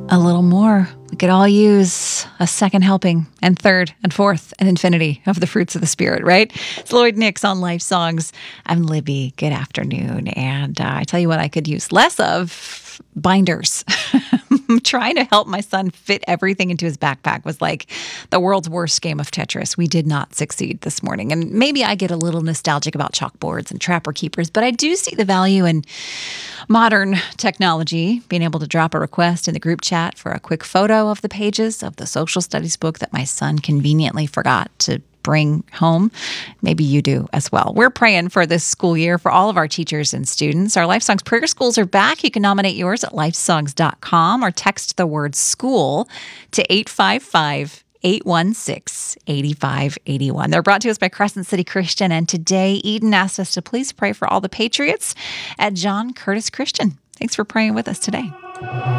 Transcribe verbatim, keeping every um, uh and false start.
a little more. We could all use a second helping and third and fourth and infinity of the fruits of the Spirit, right? It's Lloyd Nix on Life Songs. I'm Libby. Good afternoon. And uh, I tell you what I could use less of, binders. Trying to help my son fit everything into his backpack was like the world's worst game of Tetris. We did not succeed this morning. And maybe I get a little nostalgic about chalkboards and trapper keepers, but I do see the value in modern technology, being able to drop a request in the group chat for a quick photo of the pages of the social studies book that my son conveniently forgot to bring home. Maybe you do as well. We're praying for this school year for all of our teachers and students. Our Life Songs prayer schools are back. You can nominate yours at lifesongs dot com or text the word school to eight five five, eight one six, eight five eight one. They're brought to us by Crescent City Christian. And today, Eden asked us to please pray for all the patriots at John Curtis Christian. Thanks for praying with us today.